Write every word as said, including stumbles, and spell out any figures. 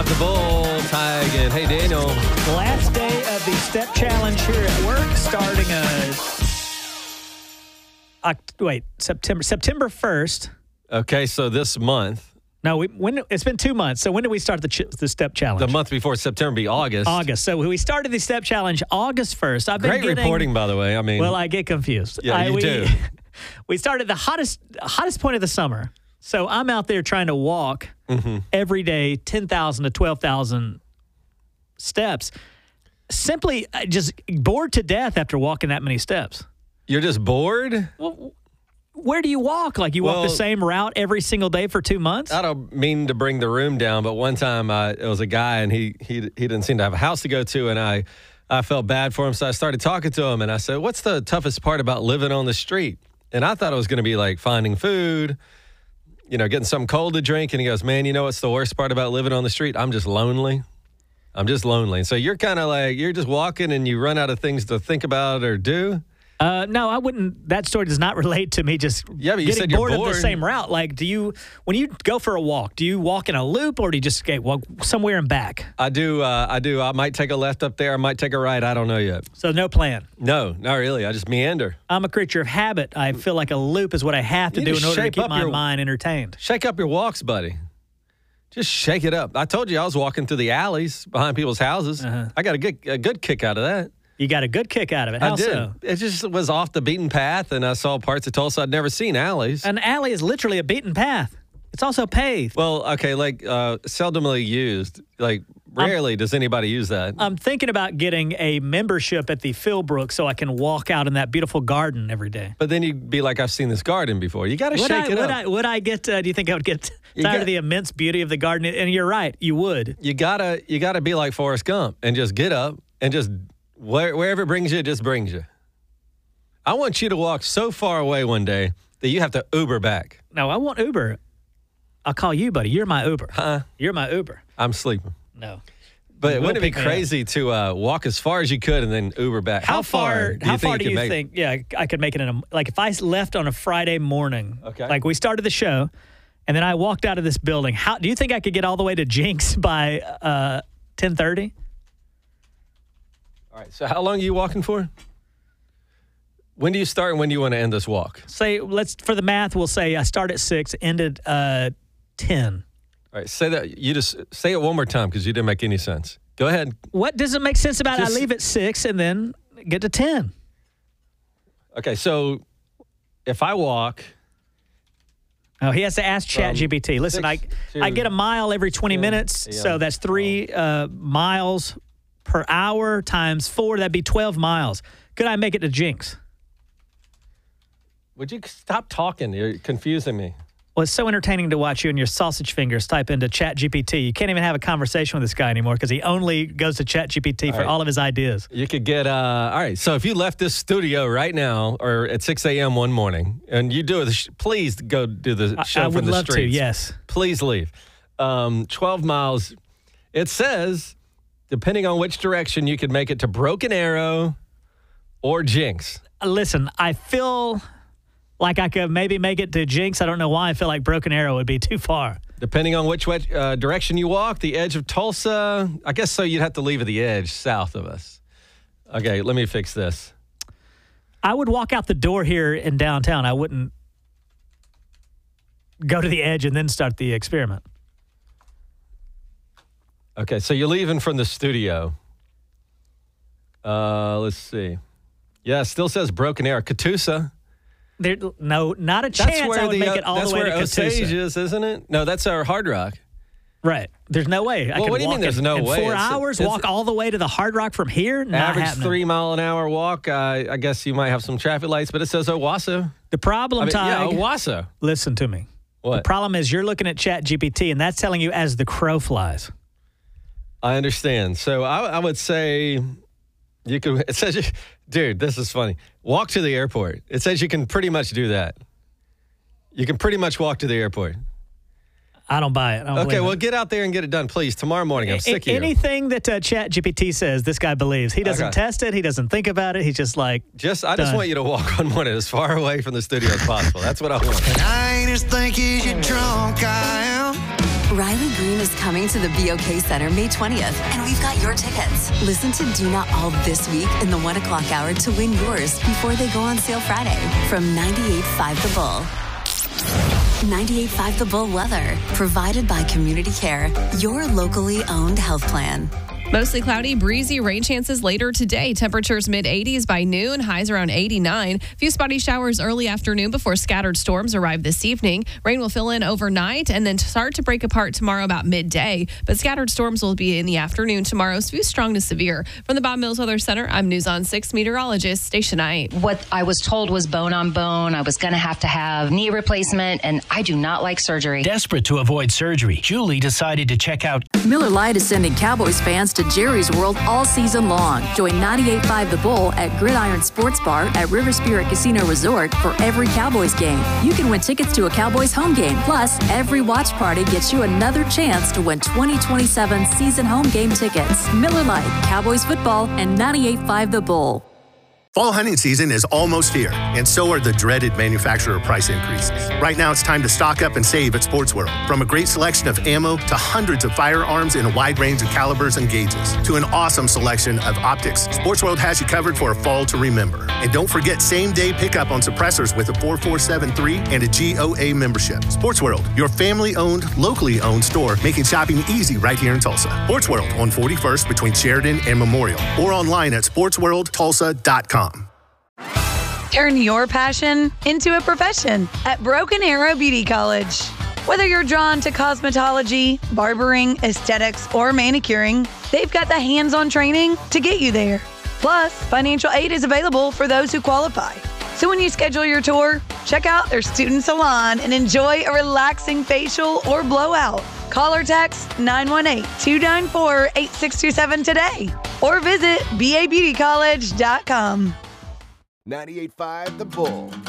the Bull, Tigan. Hey, Daniel. Last day of the step challenge here at work, starting a uh, wait September September first. Okay, so this month. No, we when it's been two months. So when did we start the ch- the step challenge? The month before September be August. August. So we started the step challenge August first. I've been Great getting, reporting, by the way. I mean, well, I get confused. Yeah, I, you we, do. We started the hottest hottest point of the summer. So I'm out there trying to walk mm-hmm. every day, ten thousand to twelve thousand steps. Simply just bored to death after walking that many steps. You're just bored? Well, where do you walk? Like you well, walk the same route every single day for two months? I don't mean to bring the room down, but one time uh, it was a guy and he, he he didn't seem to have a house to go to, and I, I felt bad for him, so I started talking to him, and I said, what's the toughest part about living on the street? And I thought it was going to be like finding food, you know, getting something cold to drink, and he goes, man, you know what's the worst part about living on the street? I'm just lonely. I'm just lonely. And so you're kind of like, you're just walking and you run out of things to think about or do? Uh, no, I wouldn't. That story does not relate to me just yeah, but you getting said you're bored, bored of the same route. Like, do you, when you go for a walk, do you walk in a loop or do you just get walk somewhere and back? I do. Uh, I do. I might take a left up there. I might take a right. I don't know yet. So no plan? No, not really. I just meander. I'm a creature of habit. I feel like a loop is what I have to you do to in order to keep my your, mind entertained. Shake up your walks, buddy. Just shake it up. I told you I was walking through the alleys behind people's houses. Uh-huh. I got a good, a good kick out of that. You got a good kick out of it. How I did. so? It just was off the beaten path, and I saw parts of Tulsa I'd never seen alleys. An alley is literally a beaten path. It's also paved. Well, okay, like uh, seldomly used. Like rarely I'm, does anybody use that. I'm thinking about getting a membership at the Philbrook so I can walk out in that beautiful garden every day. But then you'd be like, I've seen this garden before. You got to shake I, it would up. I, would I get, uh, do you think I would get You tired got, of the immense beauty of the garden? And you're right, you would. You gotta, you gotta be like Forrest Gump and just get up and just, where, wherever it brings you, it just brings you. I want you to walk so far away one day that you have to Uber back. No, I want Uber. I'll call you, buddy. You're my Uber. Huh? You're my Uber. I'm sleeping. No. But wouldn't it be crazy to uh, walk as far as you could and then Uber back? How, how far? Do how far do you think? Yeah, I could make it in a like if I left on a Friday morning. Okay. Like we started the show, and then I walked out of this building. How do you think I could get all the way to Jinx by uh, ten thirty? All right. So how long are you walking for? When do you start and when do you want to end this walk? Say let's for the math. We'll say I start at six, ended uh, ten. All right, say that. You just say it one more time because you didn't make any sense. Go ahead. What doesn't make sense about just, it? I leave at six and then get to ten. Okay, so if I walk. Oh, he has to ask ChatGPT. Listen, I I get a mile every twenty minutes, yeah. So that's three uh, miles per hour times four. That'd be twelve miles. Could I make it to Jinx? Would you stop talking? You're confusing me. Well, it's so entertaining to watch you and your sausage fingers type into ChatGPT. You can't even have a conversation with this guy anymore because he only goes to ChatGPT for right. all of his ideas. You could get, uh, all right, so if you left this studio right now or at six a.m. one morning and you do it, please go do the show I, I from would the love streets. to, yes. Please leave. Um, twelve miles. It says, depending on which direction, you could make it to Broken Arrow or Jinx. Listen, I feel like I could maybe make it to Jinx. I don't know why I feel like Broken Arrow would be too far. Depending on which way, uh, direction you walk, the edge of Tulsa, I guess so you'd have to leave at the edge south of us. Okay, let me fix this. I would walk out the door here in downtown. I wouldn't go to the edge and then start the experiment. Okay, so you're leaving from the studio. Uh, let's see. Yeah, it still says Broken Arrow. Catoosa. There, no, not a chance I would the, make it all the way to Catoosa. That's where Osage is, isn't it? No, that's our Hard Rock. Right. There's no way. I well, can what do you walk mean there's in, no in way? four it's, hours, it's, walk all the way to the Hard Rock from here? Not average happening. three mile an hour walk. Uh, I guess you might have some traffic lights, but it says Owasso. The problem, I mean, Ty. Yeah, Owasso. Listen to me. What? The problem is you're looking at ChatGPT, and that's telling you as the crow flies. I understand. So I, I would say you could, it says, you, dude, this is funny. Walk to the airport. It says you can pretty much do that. You can pretty much walk to the airport. I don't buy it. I don't okay, well, it. get out there and get it done, please. Tomorrow morning, I'm sick of you. Anything that uh, ChatGPT says, this guy believes. He doesn't okay. test it. He doesn't think about it. He's just like, just I done. just want you to walk on one as far away from the studio as possible. That's what I want. And I ain't as thinky as you drunk I am. Riley Green is coming to the B O K Center May twentieth, and we've got your tickets. Listen to Do Not All this week in the one o'clock hour to win yours before they go on sale Friday from ninety-eight point five The Bull. ninety-eight point five The Bull weather, provided by Community Care, your locally owned health plan. Mostly cloudy, breezy, rain chances later today. Temperatures mid eighties by noon, highs around eighty-nine. A few spotty showers early afternoon before scattered storms arrive this evening. Rain will fill in overnight and then start to break apart tomorrow about midday. But scattered storms will be in the afternoon tomorrow, few strong to severe. From the Bob Mills Weather Center, I'm News on six meteorologist Stacia Knight. What I was told was bone on bone. I was going to have to have knee replacement, and I do not like surgery. Desperate to avoid surgery, Julie decided to check out Miller Lite is sending Cowboys fans to Jerry's World all season long. Join ninety-eight point five The Bull at Gridiron Sports Bar at River Spirit Casino Resort for every Cowboys game. You can win tickets to a Cowboys home game. Plus, every watch party gets you another chance to win twenty twenty-seven season home game tickets. Miller Lite, Cowboys football, and ninety-eight point five The Bull. Fall hunting season is almost here, and so are the dreaded manufacturer price increases. Right now, it's time to stock up and save at Sports World. From a great selection of ammo to hundreds of firearms in a wide range of calibers and gauges to an awesome selection of optics, Sports World has you covered for a fall to remember. And don't forget same-day pickup on suppressors with a four four seven three and a G O A membership. Sports World, your family-owned, locally owned store, making shopping easy right here in Tulsa. Sports World on forty-first between Sheridan and Memorial, or online at sports world tulsa dot com. Turn your passion into a profession at Broken Arrow Beauty College. Whether you're drawn to cosmetology, barbering, aesthetics, or manicuring, they've got the hands-on training to get you there. Plus, financial aid is available for those who qualify. So when you schedule your tour, check out their student salon and enjoy a relaxing facial or blowout. Call or text nine one eight, two nine four, eight six two seven today or visit b a beauty college dot com. ninety-eight point five The Bull.